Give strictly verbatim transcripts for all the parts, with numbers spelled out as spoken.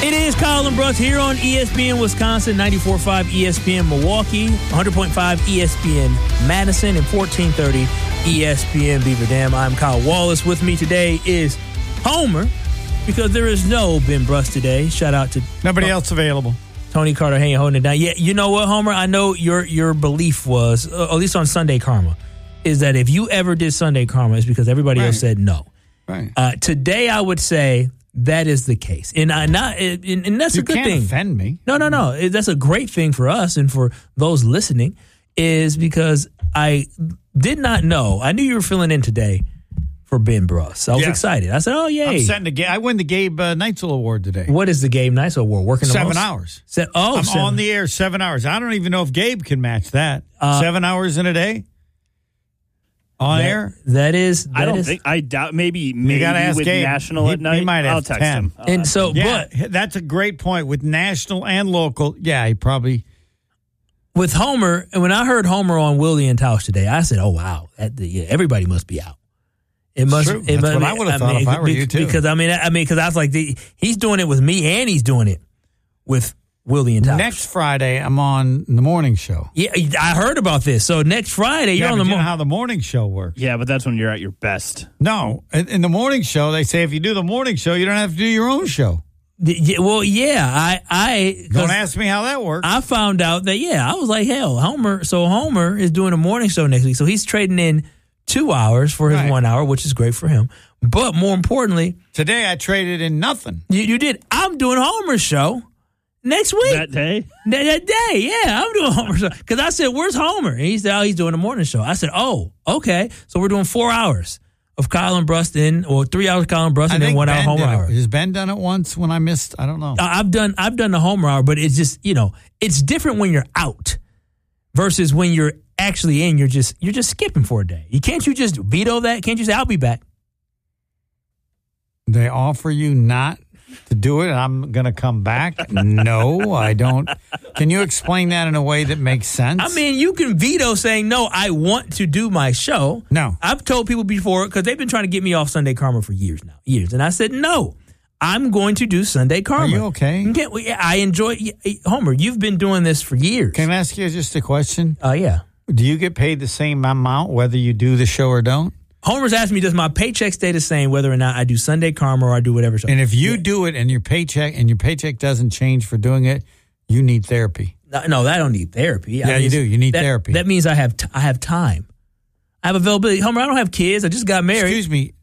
It is Kyle and Bruss here on E S P N Wisconsin, ninety-four point five E S P N Milwaukee, one hundred point five E S P N Madison, and fourteen thirty E S P N Beaver Dam. I'm Kyle Wallace. With me today is Homer, because there is no Ben Bruss today. Shout out to nobody else available. Tony Carter hanging holding it down. Yeah, you know what, Homer? I know your your belief was, uh, at least on Sunday Karma, is that if you ever did Sunday Karma, it's because everybody right. else said no. Right. Uh, today, I would say that is the case, and I not, and, and that's you a good can't thing. Offend me? No, no, no. That's a great thing for us and for those listening, is because I did not know. I knew you were filling in today for Ben Bruss. I was yes. excited. I said, "Oh, yay!" I'm setting the ga- I win the Gabe uh, Neitzel Award today. What is the Gabe Neitzel Award? Working the seven most? hours. Se- oh, I'm seven. on the air seven hours. I don't even know if Gabe can match that. Uh, seven hours in a day on that, air. That is. That I don't is, think. I doubt. Maybe. Maybe gotta ask with Gabe. national He- at night. he might have I'll text ten. him. I'll And ask so, him. Yeah, but that's a great point with national and local. Yeah, he probably. with Homer, and when I heard Homer on Willie and Tausch today, I said, "Oh wow, that, yeah, everybody must be out." It must. True. It That's must, what I would have thought if I were be- you, too. Because I mean, I mean, because I was like, the, he's doing it with me, and he's doing it with Willie and Tausch. Next Friday, I'm on the morning show. Yeah, I heard about this. So next Friday, you're Yeah, on but the you know morning. how the morning show works. Yeah, but that's when you're at your best. No, in, in the morning show, they say if you do the morning show, you don't have to do your own show. Yeah, well, yeah, I, I, Don't ask me how that works. I found out that yeah, I was like, hell, Homer. So Homer is doing a morning show next week, so he's trading in two hours for his Right. one hour, which is great for him. But more importantly, Today, I traded in nothing. you, you did. I'm doing Homer's show next week. That day? That, that day, yeah, I'm doing Homer's show because I said, "Where's Homer?" And he said, "Oh, he's doing a morning show." I said, "Oh, okay." So we're doing four hours of Kyle and Bruss, then, or three hours of Kyle and Bruss, I and then think one hour Ben Homer did it. hour. Has Ben done it once when I missed? I don't know. I- I've done I've done the Homer hour, but it's just, you know, it's different when you're out versus when you're actually in. You're just you're just skipping for a day. You can't you just veto that? Can't you say I'll be back? They offer you not to do it, and I'm going to come back? No, I don't. Can you explain that in a way that makes sense? I mean, you can veto saying no. I want to do my show. No. I've told people before because they've been trying to get me off Sunday Karma for years now, years, and I said no. I'm going to do Sunday Karma. Are you okay? okay well, yeah, I enjoy Homer. You've been doing this for years. Can I ask you just a question? Oh uh, yeah. Do you get paid the same amount whether you do the show or don't? Homer's asked me, does my paycheck stay the same whether or not I do Sunday Karma or I do whatever show? And if you yeah. do it and your paycheck and your paycheck doesn't change for doing it, you need therapy. No, no, I don't need therapy. Yeah, I mean, you do. You need that, therapy. That means I have t- I have time. I have availability. Homer, I don't have kids. I just got married. Excuse me.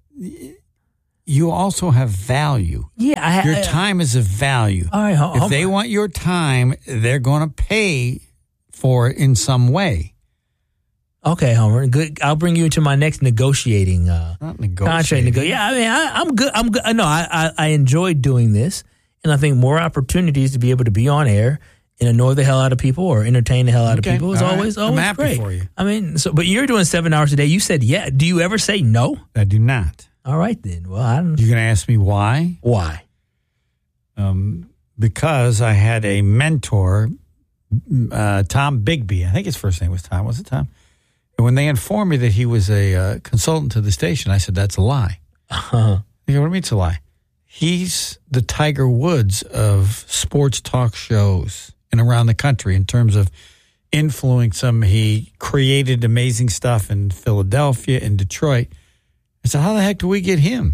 You also have value. Yeah, I have. Your time is of value. All right, Homer. If they want your time, they're going to pay for it in some way. Okay, Homer. Good. I'll bring you into my next negotiating uh, Not contract. negotiating. Nego- yeah, I mean, I, I'm good. I'm good. No, I, I I enjoyed doing this, and I think more opportunities to be able to be on air and annoy the hell out of people or entertain the hell out Okay, of people is all right. always I'm always happy great for you. I mean, so but you're doing seven hours a day. You said yeah. Do you ever say no? I do not. All right then. Well, I don't. You're going to ask me why? Why? Um, because I had a mentor, uh, Tom Bigby. I think his first name was Tom. Was it Tom? And when they informed me that he was a uh, consultant to the station, I said, that's a lie. Uh-huh. They go, what do you mean it's a lie? He's the Tiger Woods of sports talk shows and around the country in terms of influence them. He created amazing stuff in Philadelphia and Detroit. I said, how the heck do we get him?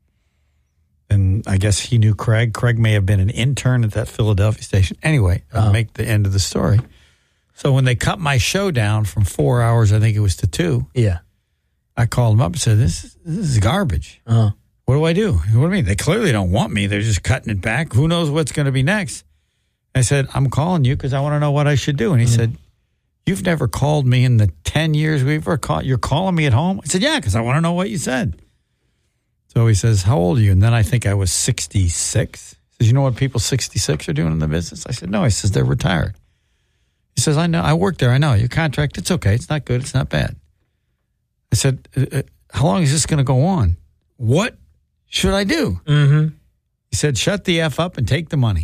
And I guess he knew Craig. Craig may have been an intern at that Philadelphia station. Anyway, I'll Uh-huh. make the end of the story. So when they cut my show down from four hours, I think it was to two, Yeah. I called them up and said, this, is- this is garbage. Uh-huh. What do I do? What do I mean? They clearly don't want me. They're just cutting it back. Who knows what's going to be next? I said, I'm calling you because I want to know what I should do. And he Mm-hmm. said, you've never called me in the ten years we've ever called. You're calling me at home? I said, yeah, because I want to know what you said. So he says, how old are you? And then I think I was sixty-six. He says, you know what people sixty-six are doing in the business? I said, no. He says, they're retired. He says, I know. I work there. I know. Your contract, it's okay. It's not good. It's not bad. I said, uh, uh, how long is this going to go on? What should I do? Mm-hmm. He said, shut the F up and take the money.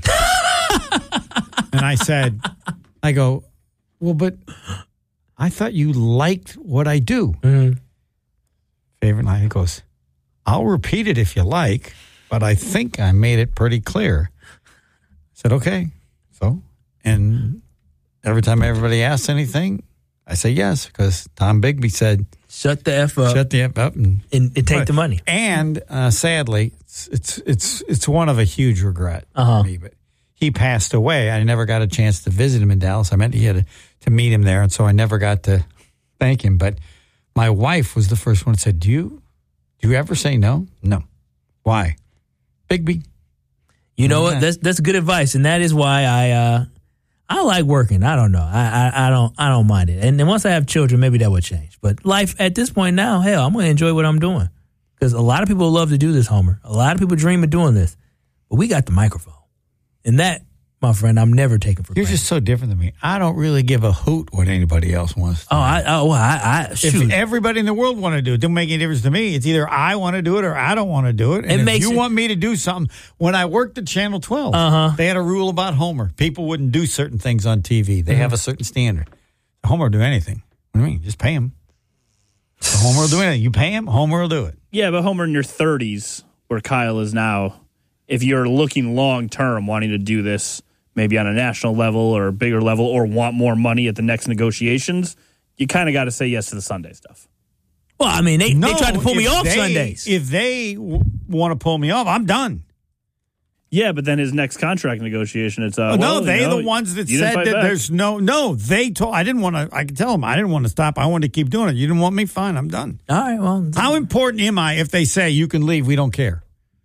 And I said, I go, well, but I thought you liked what I do. Mm-hmm. Favorite line, he goes, I'll repeat it if you like. but I think I made it pretty clear. I said, okay. So, and every time everybody asks anything, I say yes, because Tom Bigby said, shut the F up. Shut the F up. And, and, and take but, the money. And uh, sadly, it's, it's it's it's one of a huge regret uh-huh. for me. But he passed away. I never got a chance to visit him in Dallas. I meant he had to, to meet him there, and so I never got to thank him. But my wife was the first one that said, do you, do you ever say no? No. Why? Bigby. You know what? Yeah. That's that's good advice, and that is why I uh, I like working. I don't know. I, I I don't I don't mind it. And then once I have children, maybe that would change. But life at this point now, hell, I'm going to enjoy what I'm doing because a lot of people love to do this, Homer. A lot of people dream of doing this, but we got the microphone, and that, my friend, I'm never taking for You're granted. just so different than me. I don't really give a hoot what anybody else wants to Oh, do. I oh well, I, I shoot. If everybody in the world want to do it, it don't make any difference to me. It's either I want to do it or I don't want to do it. And It if makes you it- want me to do something, when I worked at Channel twelve, Uh-huh. they had a rule about Homer. People wouldn't do certain things on T V. They have a certain standard. Homer will do anything. What do you mean? Just pay him. So Homer will do anything. You pay him, Homer will do it. Yeah, but Homer in your thirties, where Kyle is now, if you're looking long term, wanting to do this maybe on a national level or a bigger level, or want more money at the next negotiations, you kind of got to say yes to the Sunday stuff. Well, I mean, they, No, they tried to pull me if off they- Sundays. If they w- want to pull me off, I'm done. Yeah, but then his next contract negotiation, it's uh, Oh, no, well, they you know, the ones that you didn't said fight that back. there's no, no, they told, I didn't want to, I could tell them, I didn't want to stop. I wanted to keep doing it. You didn't want me? Fine, I'm done. All right, well, How important am I if they say you can leave? We don't care.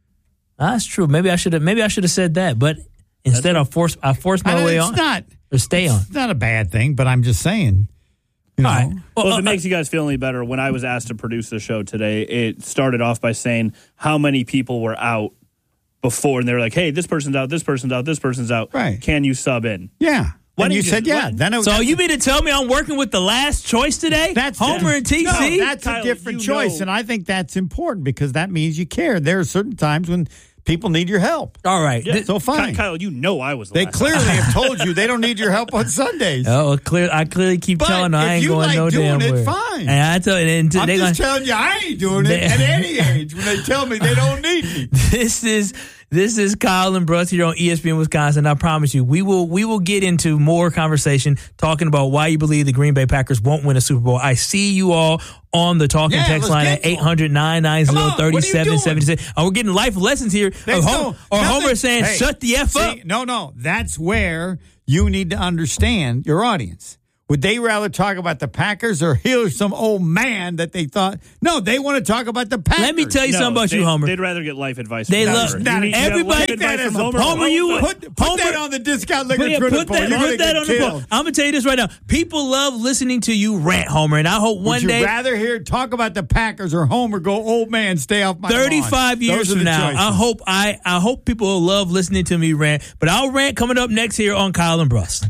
that's true. Maybe I should have. Maybe I should have said that, but instead, I forced. I forced my I, way it's on. not, Or stay on. it's not a bad thing, but I'm just saying. You know, All right. Well, if uh, it makes you guys feel any better, when I was asked to produce the show today, it started off by saying how many people were out before, and they were like, hey, this person's out, this person's out, this person's out. Right. Can you sub in? yeah. Why And don't you you said, just- yeah. why- Then it, So that's- you mean to tell me I'm working with the last choice today? That's Homer and T C. No, that's Kyle, a different you choice, know- and I think that's important because that means you care. There are certain times when people need your help. All right. Yeah, Th- So fine. Kyle, you know I was the They last clearly have told you they don't need your help on Sundays. Oh, clear. I clearly keep But telling them I if ain't you going like no doing damn it, where. fine. And I tell you, and I'm they just gonna, telling you, I ain't doing it They- at any age when they tell me they don't need me. this is this is Kyle and Bruss here on E S P N Wisconsin. I promise you, we will we will get into more conversation talking about why you believe the Green Bay Packers won't win a Super Bowl. I see you all on the talking Yeah, text let's line get at to 'em. eight hundred, nine nine zero, Come on, what are you doing? thirty-seven seventy-six. Oh, we're getting life lessons here. Of There's Homer, no- or nothing- Homer saying, Hey, shut the F see, up. No, no. That's where you need to understand your audience. Would they rather talk about the Packers or hear some old man that they thought? No, they want to talk about the Packers. Let me tell you No, something about they, you, Homer. They'd rather get life advice. They from love- Homer. Not You need to get everybody- life Take that advice as from a Homer. Homer, you- put, put Homer- that on the discount liquor Put, yeah, Twitter put poll. that, You're put gonna that get on the killed. poll. I'm going to tell you this right now. People love listening to you rant, Homer, and I hope one Would you day, rather hear talk about the Packers or Homer go, old man, stay off my lawn? thirty-five years Those are from the now, choices. I hope I, I hope people will love listening to me rant. But I'll rant coming up next here on Kyle and Bruss.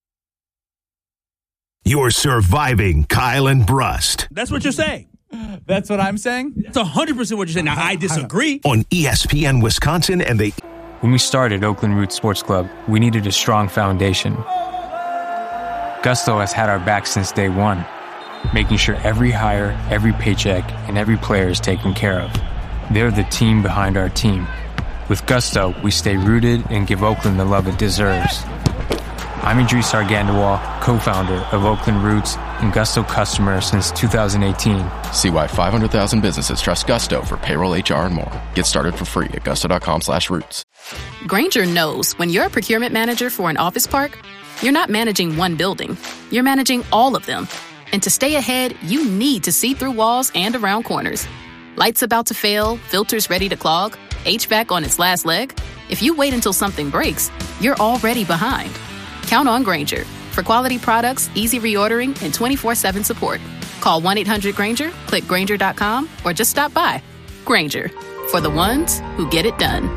You're surviving Kyle and Brust That's what you're saying. That's what I'm saying? That's one hundred percent what you're saying. Now, I disagree. on E S P N Wisconsin and the When we started Oakland Roots Sports Club, we needed a strong foundation. Gusto has had our back since day one, making sure every hire, every paycheck, and every player is taken care of. They're the team behind our team. With Gusto, we stay rooted and give Oakland the love it deserves. I'm Idris Argandawal, co-founder of Oakland Roots and Gusto customer since two thousand eighteen. See why five hundred thousand businesses trust Gusto for payroll, H R, and more. Get started for free at gusto.com slash roots. Grainger knows when you're a procurement manager for an office park, you're not managing one building. You're managing all of them. And to stay ahead, you need to see through walls and around corners. Lights about to fail, filters ready to clog, H V A C on its last leg. If you wait until something breaks, you're already behind. Count on Grainger for quality products, easy reordering, and twenty-four seven support. Call one eight hundred Grainger, click Grainger dot com, or just stop by. Grainger, for the ones who get it done.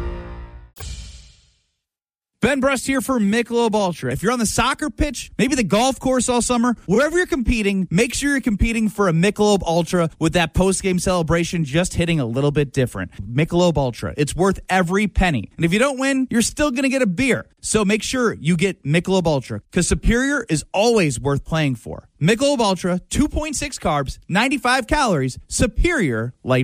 Ben Brust here for Michelob Ultra. If you're on the soccer pitch, maybe the golf course all summer, wherever you're competing, make sure you're competing for a Michelob Ultra with that post-game celebration just hitting a little bit different. Michelob Ultra, it's worth every penny. And if you don't win, you're still going to get a beer. So make sure you get Michelob Ultra, because Superior is always worth playing for. Michelob Ultra, two point six carbs, ninety-five calories, Superior light beer.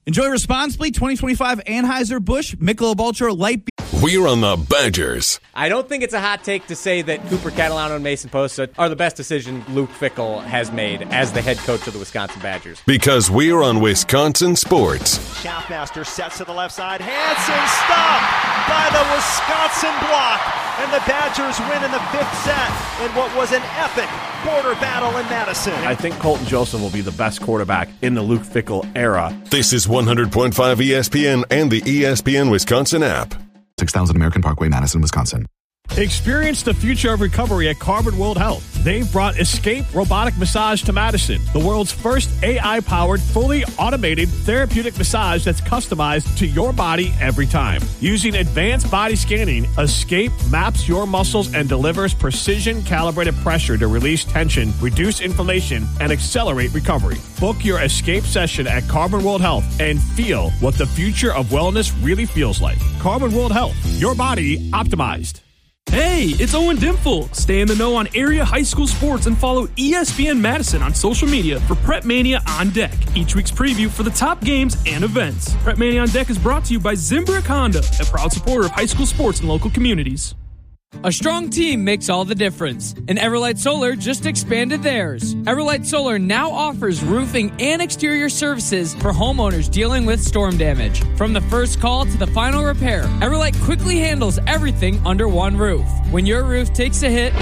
Enjoy responsibly. twenty twenty-five Anheuser-Busch Michelob Ultra Light Beer. We're on the Badgers. I don't think it's a hot take to say that Cooper Catalano and Mason Posta are the best decision Luke Fickell has made as the head coach of the Wisconsin Badgers. Because we're on Wisconsin Sports. Schaffmaster sets to the left side. Hansen stopped by the Wisconsin block. And the Badgers win in the fifth set in what was an epic border battle in Madison. I think Colton Joseph will be the best quarterback in the Luke Fickell era. This is one hundred point five E S P N and the E S P N Wisconsin app. six thousand American Parkway, Madison, Wisconsin. Experience the future of recovery at Carbon World Health. They've brought Escape Robotic Massage to Madison, the world's first A I-powered, fully automated therapeutic massage that's customized to your body every time. Using advanced body scanning, Escape maps your muscles and delivers precision-calibrated pressure to release tension, reduce inflammation, and accelerate recovery. Book your Escape session at Carbon World Health and feel what the future of wellness really feels like. Carbon World Health, your body optimized. Hey, it's Owen Dimple. Stay in the know on area high school sports and follow E S P N Madison on social media for Prep Mania On Deck, each week's preview for the top games and events. Prep Mania On Deck is brought to you by Zimbrick Honda, a proud supporter of high school sports in local communities. A strong team makes all the difference, and Everlight Solar just expanded theirs. Everlight Solar now offers roofing and exterior services for homeowners dealing with storm damage. From the first call to the final repair, Everlight quickly handles everything under one roof. When your roof takes a hit,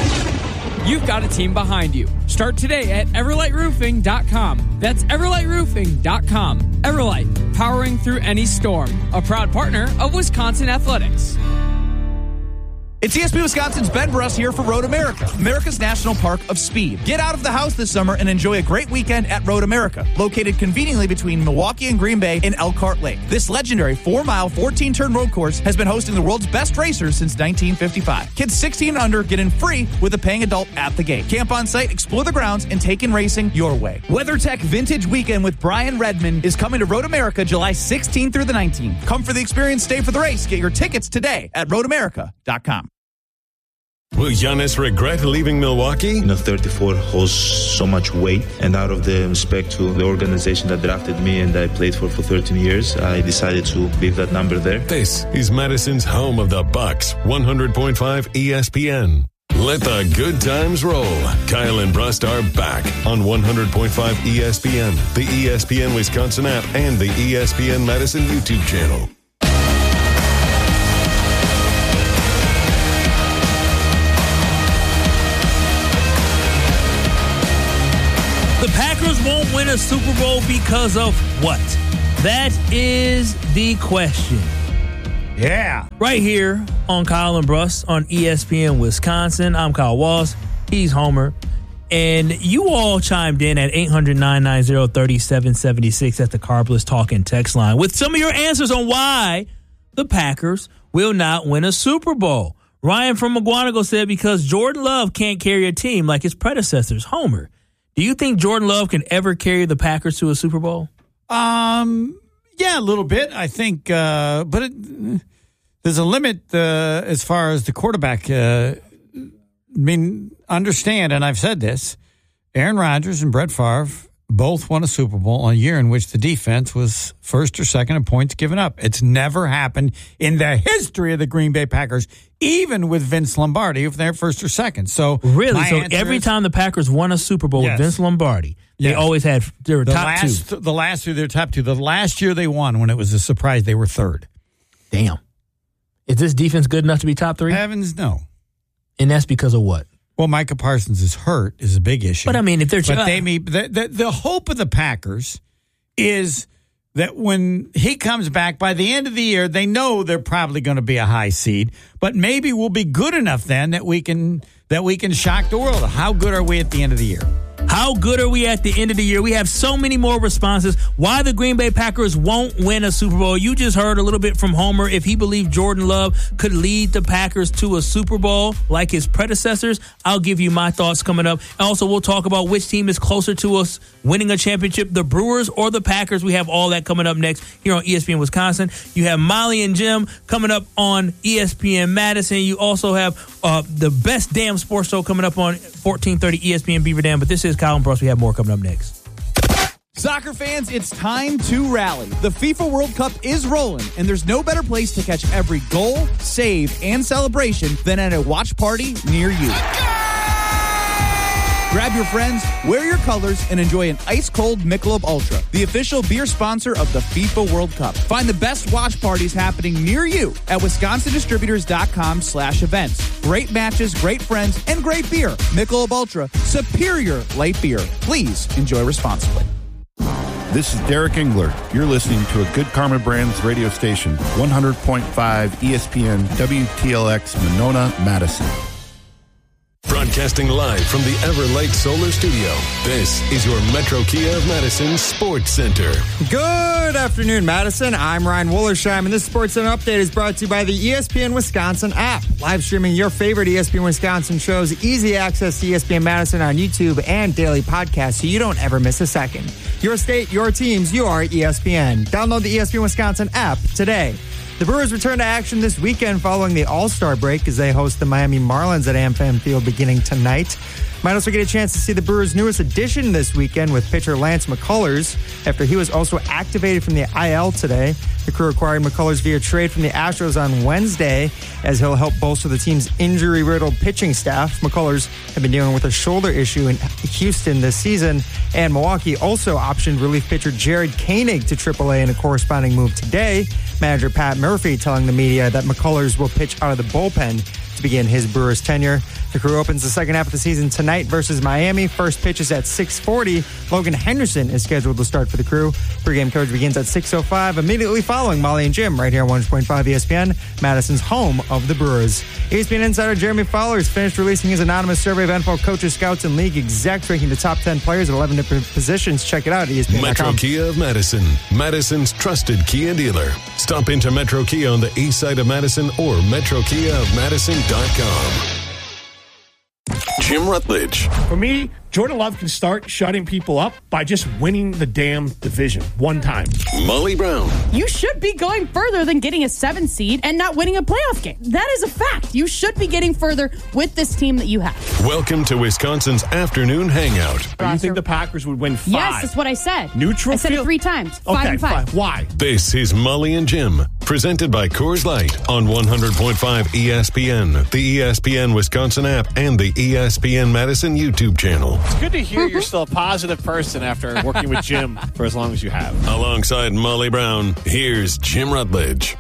you've got a team behind you. Start today at everlight roofing dot com. That's everlight roofing dot com. Everlight, powering through any storm. A proud partner of Wisconsin Athletics. It's E S P N Wisconsin's Ben Bruss here for Road America, America's National Park of Speed. Get out of the house this summer and enjoy a great weekend at Road America, located conveniently between Milwaukee and Green Bay in Elkhart Lake. This legendary four-mile, fourteen-turn road course has been hosting the world's best racers since nineteen fifty-five. Kids sixteen and under get in free with a paying adult at the gate. Camp on site, explore the grounds, and take in racing your way. WeatherTech Vintage Weekend with Brian Redmond is coming to Road America July sixteenth through the nineteenth. Come for the experience, stay for the race. Get your tickets today at road america dot com. Will Giannis regret leaving Milwaukee? You know, thirty-four holds so much weight, and out of the respect to the organization that drafted me and I played for for thirteen years, I decided to leave that number there. This is Madison's home of the Bucks, one hundred point five E S P N. Let the good times roll. Kyle and Brust are back on one hundred point five E S P N, the E S P N Wisconsin app, and the E S P N Madison YouTube channel. The Packers won't win a Super Bowl because of what? That is the question. Yeah. Right here on Kyle and Bruss on E S P N Wisconsin. I'm Kyle Wallace. He's Homer. And you all chimed in at eight hundred, nine nine zero, three seven seven six at the Carbless Talking text line with some of your answers on why the Packers will not win a Super Bowl. Ryan from McGuanago said because Jordan Love can't carry a team like his predecessors. Homer, do you think Jordan Love can ever carry the Packers to a Super Bowl? Um, yeah, a little bit. I think, uh, but it, there's a limit uh, as far as the quarterback. Uh, I mean, understand, and I've said this, Aaron Rodgers and Brett Favre both won a Super Bowl a year in which the defense was first or second in points given up. It's never happened in the history of the Green Bay Packers, even with Vince Lombardi, if they're first or second. So really, so every is, time the Packers won a Super Bowl yes. with Vince Lombardi, they yes. always had they were the top last, two. The last year they were top two. The last year they won, when it was a surprise, they were third. Damn, is this defense good enough to be top three? Heavens, no. And that's because of what? Well, Micah Parsons is hurt is a big issue. But I mean, if they're but they may, the, the the hope of the Packers is that when he comes back by the end of the year, they know they're probably going to be a high seed, but maybe we'll be good enough then that we can that we can shock the world. How good are we at the end of the year? How good are we at the end of the year? We have so many more responses. Why the Green Bay Packers won't win a Super Bowl. You just heard a little bit from Homer. If he believed Jordan Love could lead the Packers to a Super Bowl like his predecessors, I'll give you my thoughts coming up. Also, we'll talk about which team is closer to us winning a championship, the Brewers or the Packers. We have all that coming up next here on E S P N Wisconsin. You have Molly and Jim coming up on E S P N Madison. You also have uh, the best damn sports show coming up on fourteen thirty E S P N Beaver Dam. But this is Kyle and Bruss. We have more coming up next. Soccer fans, it's time to rally. The FIFA World Cup is rolling, and there's no better place to catch every goal, save, and celebration than at a watch party near you. Grab your friends, wear your colors, and enjoy an ice-cold Michelob Ultra, the official beer sponsor of the FIFA World Cup. Find the best watch parties happening near you at wisconsindistributors.com slash events. Great matches, great friends, and great beer. Michelob Ultra, superior light beer. Please enjoy responsibly. This is Derek Engler. You're listening to a Good Karma Brands radio station, one hundred point five E S P N W T L X Monona, Madison. Broadcasting live from the Everlight Solar Studio, this is your Metro Kia of Madison Sports Center. Good afternoon, Madison. I'm Ryan Wollersheim, and this Sports Center update is brought to you by the E S P N Wisconsin app. Live streaming your favorite E S P N Wisconsin shows, easy access to E S P N Madison on YouTube, and daily podcasts so you don't ever miss a second. Your state, your teams, your E S P N. Download the E S P N Wisconsin app today. The Brewers return to action this weekend following the All-Star break as they host the Miami Marlins at AmFam Field beginning tonight. Might also get a chance to see the Brewers' newest addition this weekend with pitcher Lance McCullers after he was also activated from the I L today. The Crew acquired McCullers via trade from the Astros on Wednesday as he'll help bolster the team's injury-riddled pitching staff. McCullers have been dealing with a shoulder issue in Houston this season, and Milwaukee also optioned relief pitcher Jared Koenig to triple A in a corresponding move today. Manager Pat Murphy telling the media that McCullers will pitch out of the bullpen to begin his Brewers tenure. The Crew opens the second half of the season tonight versus Miami. First pitch is at six forty. Logan Henderson is scheduled to start for the Crew. Pre-game coverage begins at six oh five, immediately following Molly and Jim right here on one hundred point five E S P N, Madison's home of the Brewers. E S P N insider Jeremy Fowler has finished releasing his anonymous survey of N F L coaches, scouts, and league execs, ranking the top ten players at eleven different positions. Check it out at E S P N dot com. Metro Kia of Madison, Madison's trusted Kia dealer. Stop into Metro Kia on the east side of Madison or metro kia of madison dot com. Jim Rutledge. For me, Jordan Love can start shutting people up by just winning the damn division one time. Molly Brown. You should be going further than getting a seven seed and not winning a playoff game. That is a fact. You should be getting further with this team that you have. Welcome to Wisconsin's afternoon hangout. Do you think the Packers would win five? Yes, that's what I said. Neutral I said field? it three times. Five okay, and five. fine. Why? This is Molly and Jim, presented by Coors Light on one hundred point five E S P N, the E S P N Wisconsin app, and the E S P N Madison YouTube channel. It's good to hear you're still a positive person after working with Jim for as long as you have. Alongside Molly Brown, here's Jim Rutledge.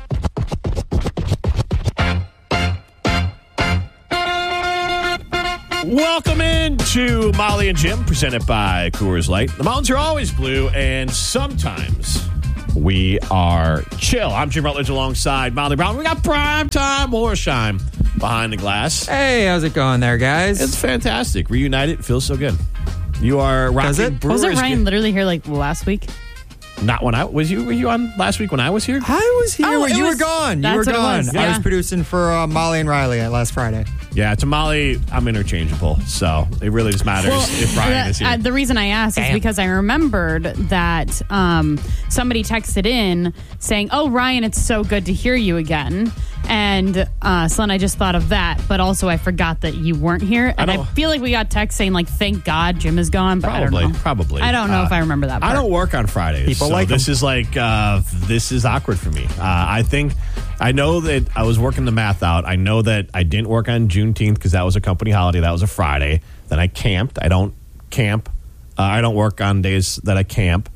Welcome in to Molly and Jim, presented by Coors Light. The mountains are always blue, and sometimes we are chill. I'm Jim Rutledge alongside Molly Brown. We got primetime Wollersheim behind the glass. Hey, how's it going there, guys? It's fantastic. Reunited. It feels so good. You are rocking Does it? Brewers. Wasn't Ryan literally here like last week? Not when I was you. Were you on last week when I was here? I was here. Oh, when it you was- were gone. You that's were what it gone. was, I yeah. was producing for uh, Molly and Riley at last Friday. Yeah, to Molly, I'm interchangeable, so it really just matters if Ryan the, is here. uh, the reason I asked is Damn. because I remembered that um, somebody texted in saying, "Oh, Ryan, it's so good to hear you again." And uh, so then I just thought of that, but also I forgot that you weren't here. And I, don't- feel like we got text saying, like, thank God Jim is gone, but Probably, I don't know. probably. I don't know Uh, if I remember that I part. don't work on Fridays. People so like this 'em. is like uh, this is awkward for me. Uh, I think I know that I was working the math out. I know that I didn't work on Juneteenth because that was a company holiday. That was a Friday. Then I camped. I don't camp. Uh, I don't work on days that I camp.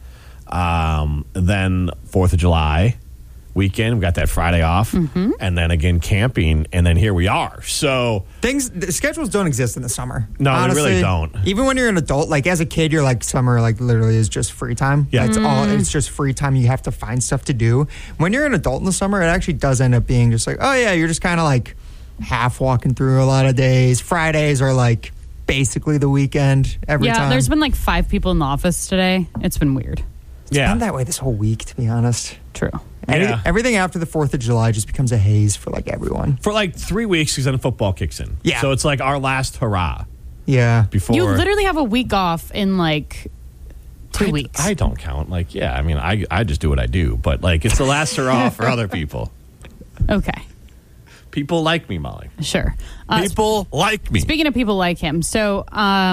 Um, then Fourth of July weekend, we got that Friday off, Mm-hmm. and then again camping, and then here we are. So Things, the schedules don't exist in the summer. No, they Honestly, really don't. Even when you're an adult, like as a kid, you're like summer, like literally is just free time. Yeah. It's all. Mm. It's just free time. You have to find stuff to do. When you're an adult in the summer, it actually does end up being just like, oh yeah, you're just kind of like half walking through a lot of days. Fridays are like basically the weekend every yeah, time. there's been like five people in the office today. It's been weird. It's been that way this whole week, to be honest. True. Any- Yeah. Everything after the fourth of July just becomes a haze for like everyone. for like three weeks, because then football kicks in. Yeah. So it's like our last hurrah Yeah. before. You literally have a week off in like two I, weeks. I don't count. Like, yeah, I mean, I I just do what I do, but like, it's the last hurrah for other people. Okay. People like me, Molly. Sure. Uh, People like me. Speaking of people like him, so um,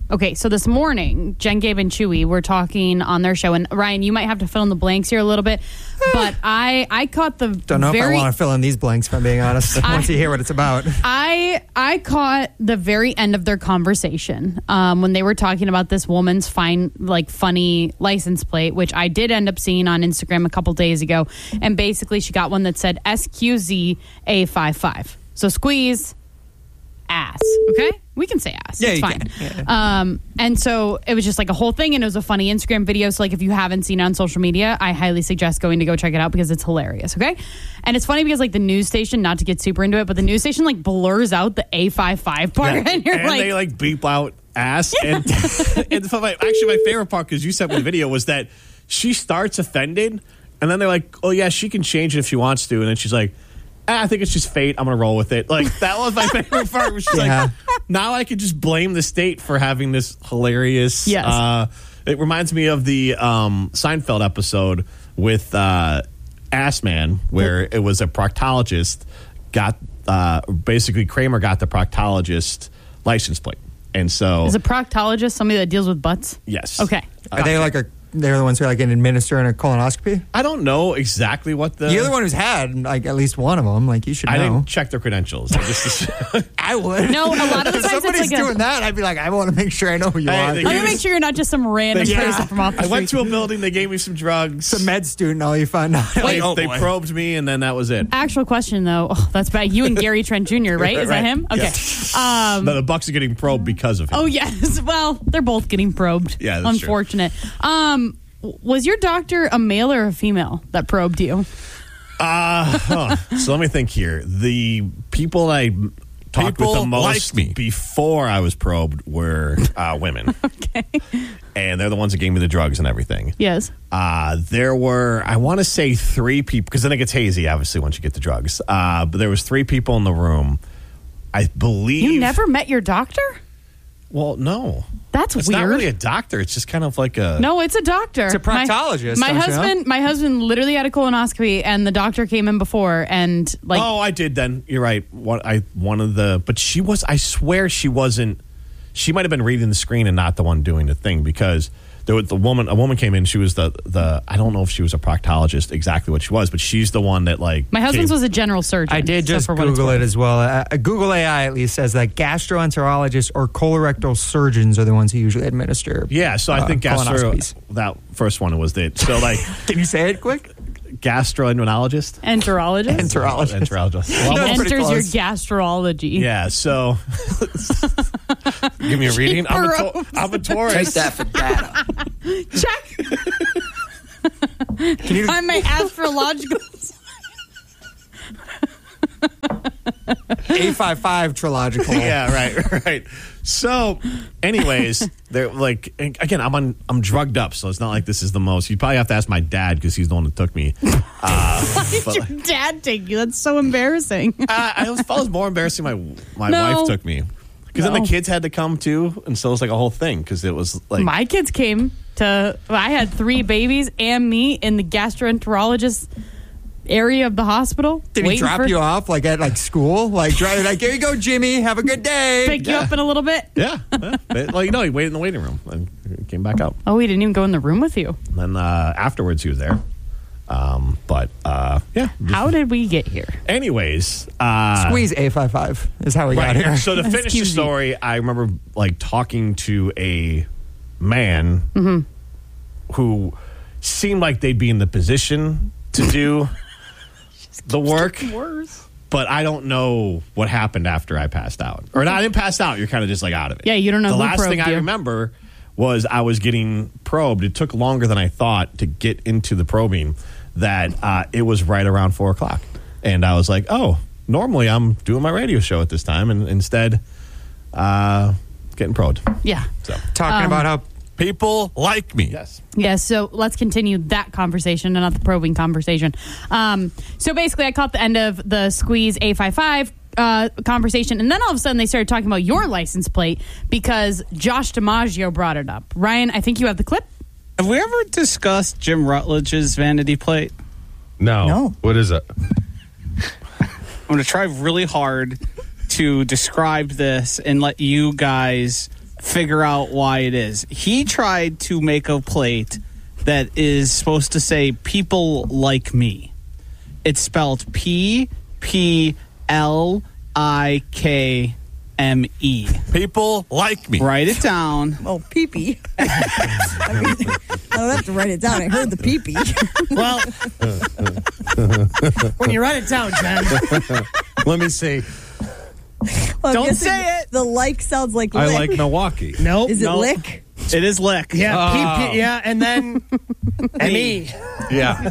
Okay, so this morning, Jen, Gabe, and Chewy were talking on their show, and Ryan, you might have to fill in the blanks here a little bit, but I I caught the Don't know very, if I want to fill in these blanks, if I'm being honest, I, once you hear what it's about. I I caught the very end of their conversation um, when they were talking about this woman's fine, like funny license plate, which I did end up seeing on Instagram a couple days ago, and basically she got one that said S Q Z A fifty-five. So squeeze, ass, okay? We can say ass. Yeah, it's you fine. can. Yeah. Um, and so it was just like a whole thing, and it was a funny Instagram video. So like if you haven't seen it on social media, I highly suggest going to go check it out because it's hilarious, okay? And it's funny because like the news station, not to get super into it, but the news station like blurs out the A fifty-five part. Yeah. And you're and like... they like beep out ass. And, and my, actually my favorite part, because you sent me the video, was that she starts offended, and then they're like, oh yeah, she can change it if she wants to. And then she's like, I think it's just fate. I'm going to roll with it. Like, that was my favorite part. Was she's Yeah. like, now I could just blame the state for having this hilarious. Yes. Uh, it reminds me of the um, Seinfeld episode with uh, Ass Man, where it was a proctologist got, uh, basically Kramer got the proctologist license plate. And so. Is a proctologist somebody that deals with butts? Yes. Okay. Are they like a? They're the ones who are like administering a colonoscopy. I don't know exactly what the. You're the one who's had like at least one of them. Like you should know. I didn't check their credentials. I just. I would. No, a lot of the if times somebody's it's like a- doing that, I'd be like, I want to make sure I know who you Hey, are. they Let me make sure you're not just some random They- person Yeah. from off the I street. went to a building. They gave me some drugs. Some med student, all you find out. They, Like, oh, they boy. probed me, and then that was it. Actual question, though. Oh, that's bad. You and Gary Trent Junior, right? Is that Right. him? Okay. Yeah. Um, No, the Bucks are getting probed because of him. oh, yes. Well, they're both getting probed. Yeah, that's true. Unfortunate. Um, was your doctor a male or a female that probed you? Uh, huh. So let me think here. The people I talked People with the most like me. before I was probed were uh, women. Okay. And they're the ones that gave me the drugs and everything. Yes. Uh, there were, I want to say three people, because then it gets hazy, obviously, once you get the drugs. Uh, but there was three people in the room. I believe. You never met your doctor? Well, no. That's it's weird. not really a doctor. It's just kind of like a. No, it's a doctor. It's a proctologist, My, my don't you know? husband, my husband literally had a colonoscopy, and the doctor came in before, and like, oh, I did then. You're right. What I one of the, but she was. I swear she wasn't. She might have been reading the screen and not the one doing the thing, because there was the woman. A woman came in. She was the the. I don't know if she was a proctologist, exactly what she was, but she's the one that like. my husband's came- was a general surgeon. I did so just for what it's Google it worth. as well. Uh, Google A I at least says that gastroenterologists or colorectal surgeons are the ones who usually administer. Yeah, so I uh, think gastro. colonoscopies. That first one was it. So like, Can you say it quick? gastroenterologist. Enterologist. Enterologist. Enterologist. He Well, pretty enters your close. gastrology. yeah. So give me a reading. I'm a, to- Probes. I'm a Taurus. for data. Check Can you on my astrological. A fifty-five trilogical? Yeah, right, right. So, anyways, they're like, again, I'm on, I'm drugged up, so it's not like this is the most. You probably have to ask my dad because he's the one that took me. Uh, Why did but, your dad take you? That's so embarrassing. uh, I was, thought it was more embarrassing. My my No. wife took me because then No. the kids had to come too, and so it was like a whole thing because it was like My kids came to. I had three babies and me in the gastroenterologist area of the hospital. Did he waiting drop for- you off like at like school? Like, drive, like here you go, Jimmy. Have a good day. Pick you Yeah. up in a little bit. yeah, yeah. But, well, you know, he waited in the waiting room and came back out. Oh, he didn't even go in the room with you. And then uh, afterwards, he was there. Um, but uh, yeah. How did we get here? Anyways, uh, Squeeze A fifty-five is how we got Right. here. So to finish the Excuse me. story, I remember like talking to a man Mm-hmm. who seemed like they'd be in the position to do the work, Worse. but I don't know what happened after I passed out. Or not, I didn't pass out. You're kind of just like out of it. Yeah, you don't know The who last thing probed I you. remember was I was getting probed. It took longer than I thought to get into the probing. That uh, it was right around four o'clock, and I was like, "Oh, normally I'm doing my radio show at this time, and instead, uh, getting probed." Yeah. So Talking Um, about how People like me. yes, Yeah, so let's continue that conversation and not the probing conversation. Um, so basically, I caught the end of the Squeeze A fifty-five uh, conversation, and then all of a sudden they started talking about your license plate because Josh DiMaggio brought it up. Ryan, I think you have the clip. Have we ever discussed Jim Rutledge's vanity plate? No. No. What is it? I'm going to try really hard to describe this and let you guys figure out why it is. He tried to make a plate that is supposed to say "people like me." It's spelled P P L I K M E. People like me. Write it down. Oh, pee-pee. I mean, I don't have to write it down. I heard the pee-pee. Well, when you write it down, Jen. Let me see. Well, Don't say it. The like sounds like lick. I like Milwaukee. No. Is it Nope. lick? It is lick. Yeah, Oh. pee-pee, yeah, and then M E. Yeah.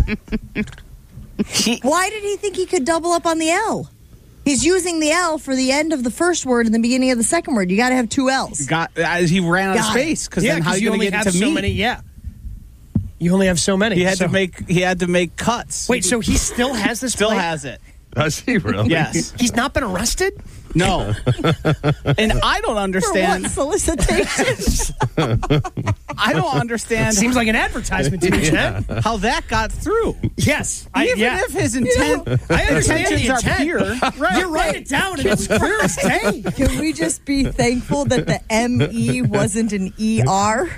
Why did he think he could double up on the L? He's using the L for the end of the first word and the beginning of the second word. You got to have two L's. Got uh, he ran out Got of space because Yeah, then how because you you going to only get have to so me? many, yeah. You only have so many. He had so. to make he had to make cuts. Wait, so he still has this Still plate? has it. Does he really? Yes. He's not been arrested? No. And I don't For understand. what solicitation? I don't understand. Seems like an advertisement to me, Jen. how that got through. Yes. I, Even yeah. if his intent, I understand the intentions are intent. pure. Right. You write it down and it's clear as day. Can we just be thankful that the M E wasn't an E R?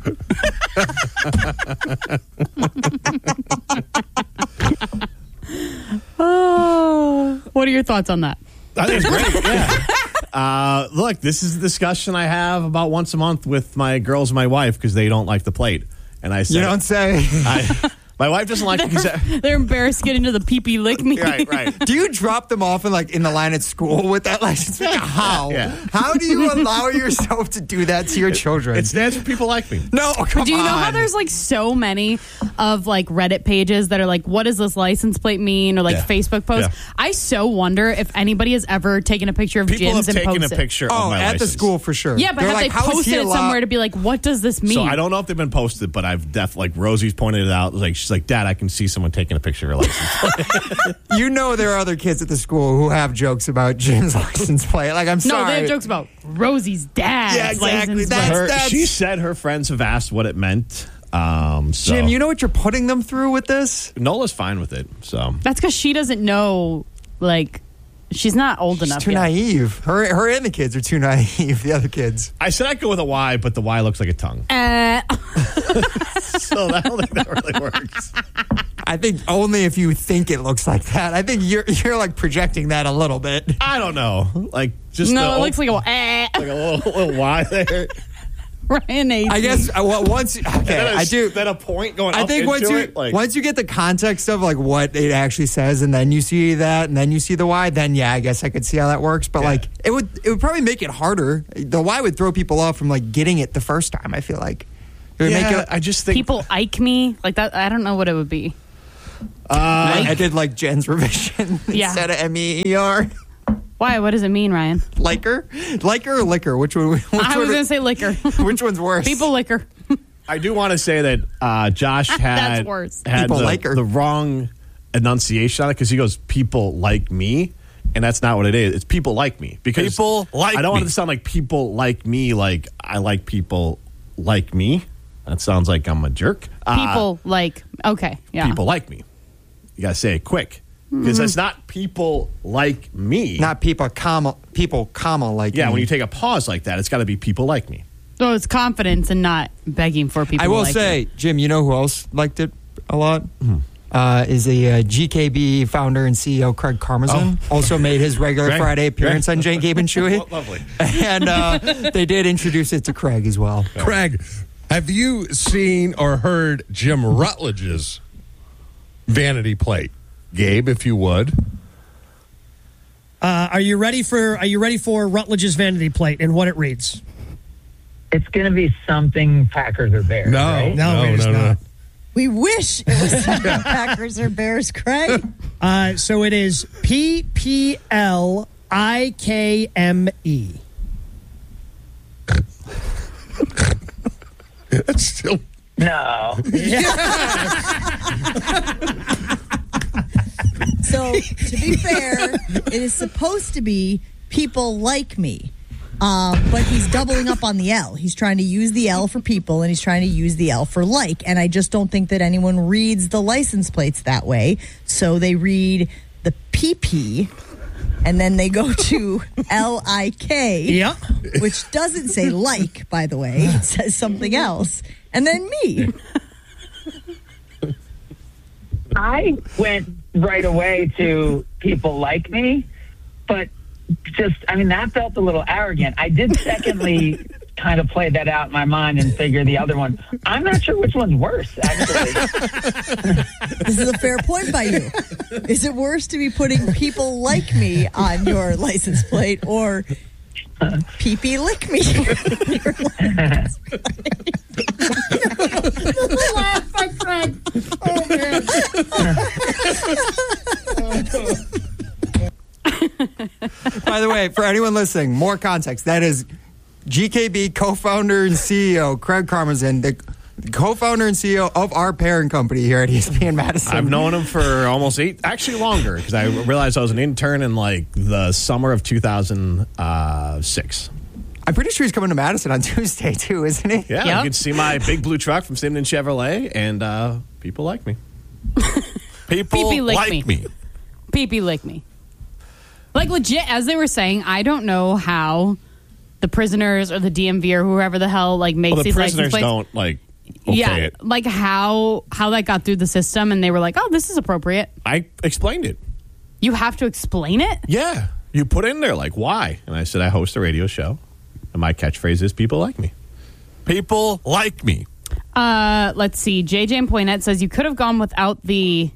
Oh, what are your thoughts on that? I think it's great. Yeah. Uh, look, this is a discussion I have about once a month with my girls and my wife because they don't like the plate. And I say, You don't say. I, my wife doesn't like it because I- They're embarrassed to get into the pee-pee lick me. right, right. Do you drop them off in like in the line at school with that license plate? How? Yeah. How do you allow yourself to do that to your children? It stands for people like me. no, come Do you know on. how there's like so many of like Reddit pages that are like, what does this license plate mean? Or like Yeah. Facebook posts. Yeah. I so wonder if anybody has ever taken a picture of People Jim's have and taken a posted. picture of Oh, my at the license. school for sure. Yeah, but They're have like, they how is posted he it allowed- somewhere to be like, what does this mean? So I don't know if they've been posted, but I've def like Rosie's pointed it out. Like she's like, Dad, I can see someone taking a picture of your license. You know there are other kids at the school who have jokes about Jim's license plate. Like, I'm No, sorry. they have jokes about Rosie's dad's Yeah, exactly. license That's- plate. Her- that's- she said her friends have asked what it meant. Um, so Jim, you know what you're putting them through with this? Nola's fine with it. So That's because she doesn't know, like, she's not old She's enough too yet. naive. Her, her and the kids are too naive. The other kids. I said I'd go with a Y, but the Y looks like a tongue. Uh, So I don't think that really works. I think only if you think it looks like that. I think you're you're like projecting that a little bit. I don't know. Like just no, the it looks like a eh. like a little, little Y there. Ryan A. I guess uh, well, once okay, And then a- I do. Then a point going. I up think into once you it, like, once you get the context of like what it actually says, and then you see that, and then you see the why, then yeah, I guess I could see how that works. But Yeah. like it would it would probably make it harder. The why would throw people off from like getting it the first time. I feel like it would yeah, make it. I just think People Ike me like that. I don't know what it would be. I, I did like Jen's revision Yeah. instead of M E E R. Why? What does it mean, Ryan? Liker, liker or liquor? Which one? Which I was one- going to say liquor. Which one's worse? People liquor. I do want to say that uh, Josh had That's worse. had People the, like her. the wrong enunciation on it because he goes, "People like me." And that's not what it is. It's people like me because People like I don't want me. it to sound like people like me. Like I like people like me. That sounds like I'm a jerk. Uh, People like, okay. Yeah. people like me. You gotta say it quick because it's not people like me. Not people, comma people, comma like. yeah, me. when you take a pause like that, it's got to be people like me. So it's confidence and not begging for people I to will like say, it. Jim, you know who else liked it a lot? Hmm. Uh, is a uh, G K B founder and C E O, Craig Karmazin. Also made his regular Greg, Friday appearance Greg. on Jane Gabe and Chewy. Lovely. And uh, they did introduce it to Craig as well. Craig, have you seen or heard Jim Rutledge's vanity plate? Gabe, if you would. Uh, are you ready for Are you ready for Rutledge's vanity plate and what it reads? It's going to be something Packers or Bears. No, right? No, it is no, no. not. We wish it was something Packers or Bears, Craig. Uh, so it is P P L I K M E. It's still. No. So, to be fair, it is supposed to be people like me. Um, but he's doubling up on the L. He's trying to use the L for people, and he's trying to use the L for like. And I just don't think that anyone reads the license plates that way. So they read the P P And then they go to L I K, yeah. which doesn't say like, by the way. It says something else. And then me. I went right away to people like me, but just, I mean, that felt a little arrogant. I did secondly kind of play that out in my mind and figure the other one. I'm not sure which one's worse, actually. This is a fair point by you. Is it worse to be putting people like me on your license plate or pee-pee lick me? Laugh, my friend. Oh, man. By the way, for anyone listening, more context. That is G K B co-founder and C E O Craig Karmazin, the co-founder and C E O of our parent company here at E S P N Madison. I've known him for almost eight, actually longer, because I realized I was an intern in like the summer of two thousand six. I'm pretty sure he's coming to Madison on Tuesday too, isn't he? Yeah, yep. You can see my big blue truck from Simon Chevrolet, and uh, people like me. People People like like me. me. Pee-pee lick me. Like legit, as they were saying, I don't know how the prisoners or the D M V or whoever the hell like makes Well, the these license prisoners plates. don't like okay yeah, it. like how how that got through the system, and they were like, "Oh, this is appropriate." I explained it. You have to explain it. Yeah, you put in there like why, and I said I host a radio show, and my catchphrase is "People like me." People like me. Uh, let's see. J J and Poinette says you could have gone without the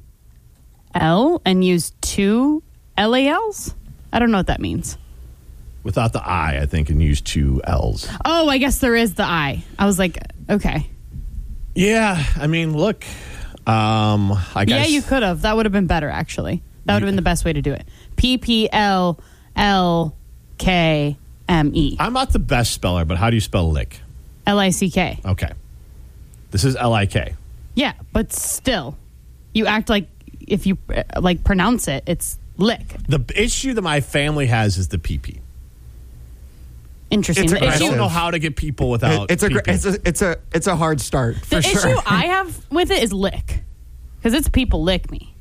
L and used two L A Ls. I don't know what that means. Without the I, I think, and use two L's. Oh, I guess there is the I. I was like, okay. Yeah, I mean, look, um, I guess. Yeah, you could have. That would have been better, actually. That would have been the best way to do it. P P L L K M E. I'm not the best speller, but how do you spell lick? L I C K. Okay. This is L I K. Yeah, but still, you act like if you uh, like pronounce it, it's lick. The issue that my family has is the P P. Interesting. It's The I issue, don't know how to get people without It's a gr- P P. it's a it's a it's a hard start for the sure. issue I have with it is lick. Because it's people lick me.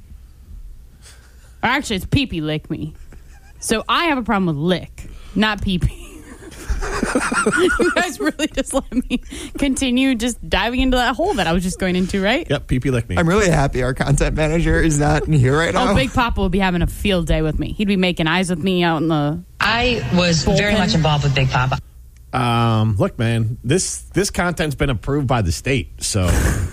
Or actually, it's pee-pee lick me. So I have a problem with lick, not pee-pee. You guys really just let me continue just diving into that hole that I was just going into, right? Yep, P P lick me. I'm really happy our content manager is not here right now. Oh, Big Papa would be having a field day with me. He'd be making eyes with me out in the. I was very much involved with Big Papa. Um, look, man, this this content's been approved by the state, so.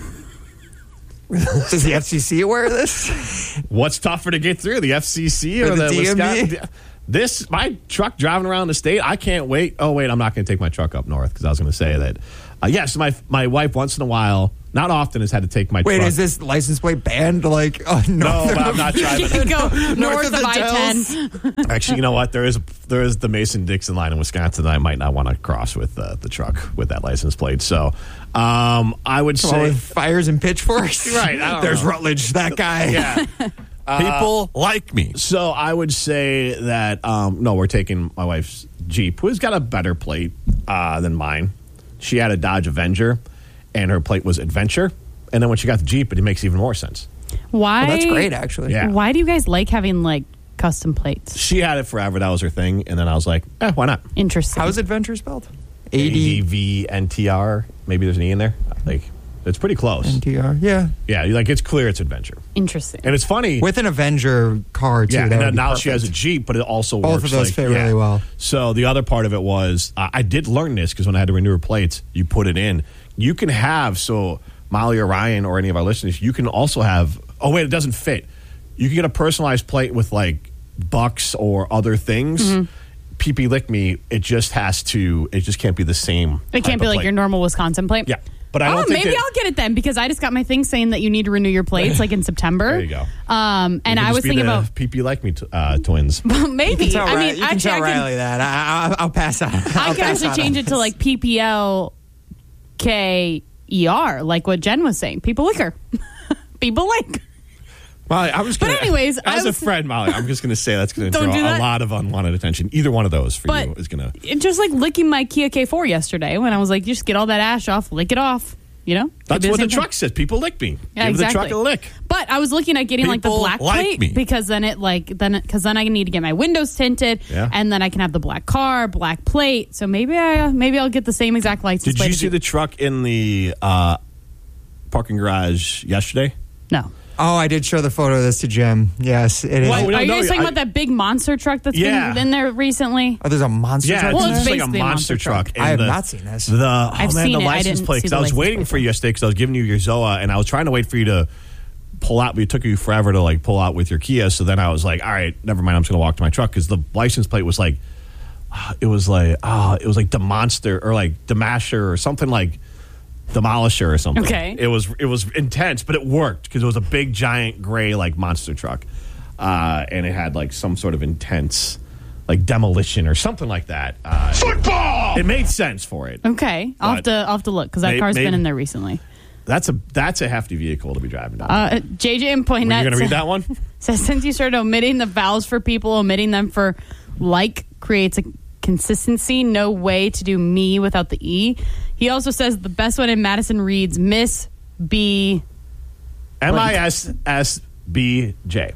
Is the F C C aware of this? What's tougher to get through, the F C C or, Or the the, D M V? Wisconsin? This, my truck driving around the state, I can't wait. Oh, wait, I'm not going to take my truck up north because I was going to say that. Uh, yes, my my wife once in a while, not often, has had to take my Wait, truck. is this license plate banned? Like, oh, No, but I'm not driving. You can go north of of the I ten. Actually, you know what? There is there is the Mason-Dixon line in Wisconsin that I might not want to cross with uh, the truck with that license plate. So um, I would Come say on, with fires and pitchforks? Right, I don't There's know. Rutledge, that guy. Yeah. People like me. So I would say that, um, no, we're taking my wife's Jeep, who's got a better plate uh, than mine. She had a Dodge Avenger, and her plate was Adventure. And then when she got the Jeep, it makes even more sense. Why? Well, that's great, actually. Yeah. Why do you guys like having like custom plates? She had it forever. That was her thing. And then I was like, eh, why not? Interesting. How's Adventure spelled? A D V N T R. Maybe there's an E in there. Like, it's pretty close. N T R, yeah. Yeah, like it's clear it's Adventure. Interesting. And it's funny. With an Avenger car, too. Yeah, that and would then be now she has a perfect. Jeep, but it also Both works. of those like, fit yeah. really well. So the other part of it was, uh, I did learn this because when I had to renew her plates, you put it in. You can have, so Molly or Ryan or any of our listeners, you can also have, oh, wait, it doesn't fit. You can get a personalized plate with like bucks or other things. Mm-hmm. P P Lick Me, it just has to, it just can't be the same. It can't be like your normal Wisconsin plate? Yeah. But I oh, don't think maybe that- I'll get it then because I just got my thing saying that you need to renew your plates like in September. There you go. Um, and It could I just was be thinking the about P P Like Me t- uh, twins. maybe. You can tell, I Ri- mean, you can actually, tell I Riley can, that. I, I, I'll pass on. I I'll could pass actually on change on it to this. like P P L K E R, like what Jen was saying. People liquor. People like. Molly, I'm just But gonna, anyways, as I a was- friend, Molly, I'm just going to say that's going to Don't draw do a that. lot of unwanted attention. Either one of those for But- you is going to. It just like licking my Kia K four yesterday when I was like, you just get all that ash off, lick it off. You know? That's Maybe what the same thing. truck says. People lick me. Yeah, Give exactly. the truck a lick. But I was looking at getting like the People black like plate me. because then it like then because then I need to get my windows tinted Yeah. and then I can have the black car, black plate. So maybe I maybe I'll get the same exact license Did plate. you as see the truck in the uh, parking garage yesterday? No. Oh, I did show the photo of this to Jim. Yes, it is. What, are you guys talking about that big monster truck that's Yeah. been in there recently? Oh, there's a monster Yeah, truck? it's Well, it's just like a basically a monster, monster truck. truck. And I have the- not seen this. The, oh I've man, seen the it. I license didn't plate. see Because the I was license waiting plate, for you yesterday because I was giving you your Zoa and I was trying to wait for you to pull out, but it took you forever to like pull out with your Kia. So then I was like, all right, never mind. I'm just going to walk to my truck because the license plate was like, it was like, oh, it was like Demonster or like Demasher or something like Demolisher or something. Okay. It was it was intense, but it worked because it was a big, giant, gray like monster truck, uh, and it had like some sort of intense like demolition or something like that. Uh, Football. It, it made sense for it. Okay, I'll have But to I'll have to look because that may- car's maybe- been in there recently. That's a that's a hefty vehicle to be driving down. Uh, J J and Were you Poinette going to read that one? says since you started omitting the vowels for people, omitting them for like creates a consistency. No way to do me without the E. He also says the best one in Madison reads Miss B. M I S S B J.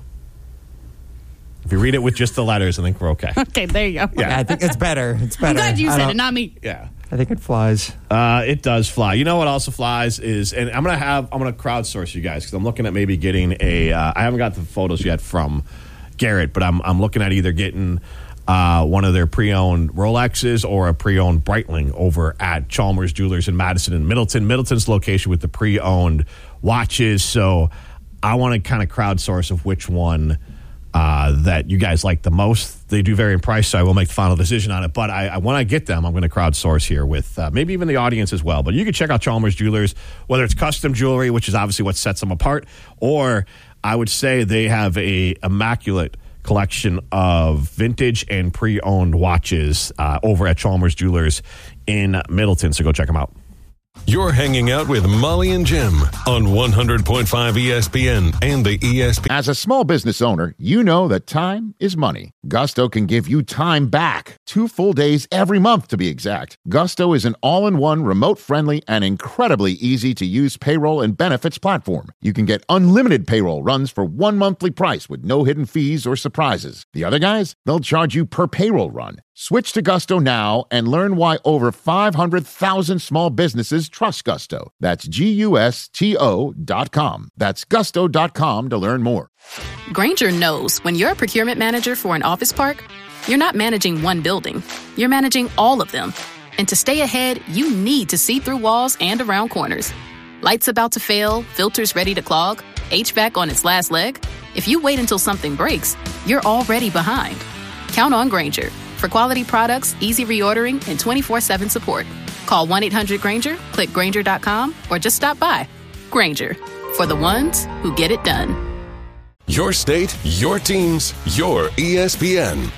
If you read it with just the letters, I think we're okay. Okay, there you go. Yeah, I think it's better. It's better. I'm glad you I said don't- it, not me. Yeah. I think it flies. Uh, it does fly. You know what also flies is, and I'm gonna have, I'm gonna crowdsource you guys because I'm looking at maybe getting a. Uh, I haven't got the photos yet from Garrett, but I'm I'm looking at either getting uh, one of their pre-owned Rolexes or a pre-owned Breitling over at Chalmers Jewelers in Madison and Middleton. Middleton's location with the pre-owned watches. So I want to kind of crowdsource of which one. Uh, that you guys like the most. They do vary in price, so I will make the final decision on it. But I, I when I get them, I'm going to crowdsource here with uh, maybe even the audience as well. But you can check out Chalmers Jewelers, whether it's custom jewelry, which is obviously what sets them apart, or I would say they have a immaculate collection of vintage and pre-owned watches uh, over at Chalmers Jewelers in Middleton. So go check them out. You're hanging out with Molly and Jim on one hundred point five E S P N and the E S P N. As a small business owner, you know that time is money. Gusto can give you time back. Two full days every month, to be exact. Gusto is an all-in-one, remote-friendly, and incredibly easy-to-use payroll and benefits platform. You can get unlimited payroll runs for one monthly price with no hidden fees or surprises. The other guys, they'll charge you per payroll run. Switch to Gusto now and learn why over five hundred thousand small businesses trust Gusto. That's G U S T O dot com. That's gusto dot com to learn more. Grainger knows when you're a procurement manager for an office park, you're not managing one building, you're managing all of them. And to stay ahead, you need to see through walls and around corners. Lights about to fail, filters ready to clog, H V A C on its last leg. If you wait until something breaks, you're already behind. Count on Grainger for quality products, easy reordering, and twenty-four seven support. Call one eight hundred Grainger, click Grainger dot com, or just stop by. Grainger, for the ones who get it done. Your state, your teams, your E S P N.